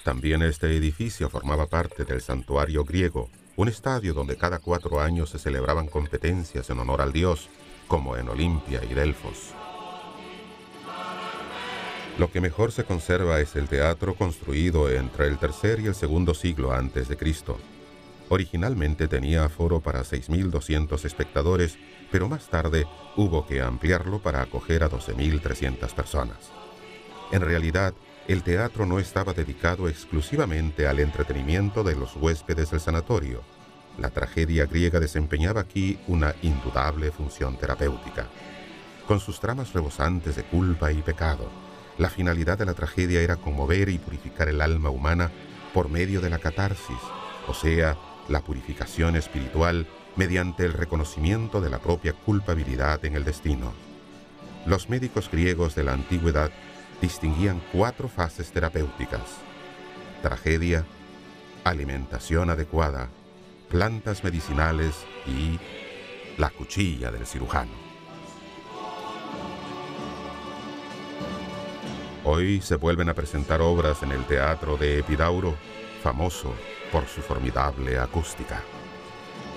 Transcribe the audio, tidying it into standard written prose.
También este edificio formaba parte del santuario griego, un estadio donde cada 4 años se celebraban competencias en honor al dios, como en Olimpia y Delfos. Lo que mejor se conserva es el teatro construido entre el tercer y el segundo siglo antes de Cristo. Originalmente tenía aforo para 6.200 espectadores, pero más tarde hubo que ampliarlo para acoger a 12.300 personas. En realidad, el teatro no estaba dedicado exclusivamente al entretenimiento de los huéspedes del sanatorio. La tragedia griega desempeñaba aquí una indudable función terapéutica. Con sus tramas rebosantes de culpa y pecado, la finalidad de la tragedia era conmover y purificar el alma humana por medio de la catarsis, o sea, la purificación espiritual mediante el reconocimiento de la propia culpabilidad en el destino. Los médicos griegos de la antigüedad distinguían 4 fases terapéuticas: tragedia, alimentación adecuada, plantas medicinales y la cuchilla del cirujano. Hoy se vuelven a presentar obras en el Teatro de Epidauro, famoso por su formidable acústica.